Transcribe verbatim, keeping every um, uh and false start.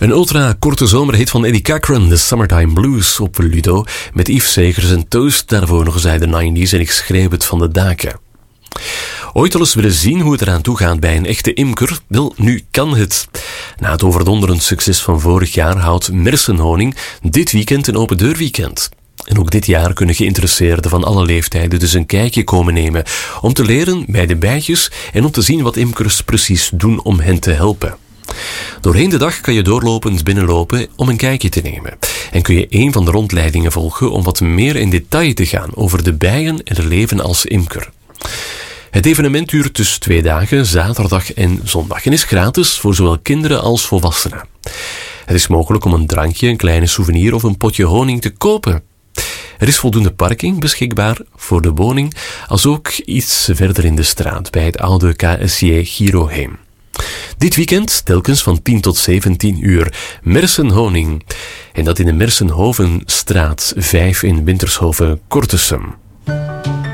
Een ultra-korte zomerhit van Eddie Cochran, The Summertime Blues op Ludo, met Yves Segers en Toast. Daarvoor nog eens uit de negentig en ik schreef het van de daken. Ooit al eens willen zien hoe het eraan toe gaat bij een echte imker? Wel, nu kan het. Na het overdonderend succes van vorig jaar houdt Mersenhoning dit weekend een open deurweekend. En ook dit jaar kunnen geïnteresseerden van alle leeftijden dus een kijkje komen nemen om te leren bij de bijtjes en om te zien wat imkers precies doen om hen te helpen. Doorheen de dag kan je doorlopend binnenlopen om een kijkje te nemen. En kun je een van de rondleidingen volgen om wat meer in detail te gaan over de bijen en het leven als imker. Het evenement duurt dus twee dagen, zaterdag en zondag, en is gratis voor zowel kinderen als volwassenen. Het is mogelijk om een drankje, een kleine souvenir of een potje honing te kopen. Er is voldoende parking beschikbaar voor de woning, als ook iets verder in de straat bij het oude K S J Giroheem. Dit weekend telkens van tien tot zeventien uur Mersenhoning. En dat in de Mersenhovenstraat vijf in Wintershoven, Kortesum.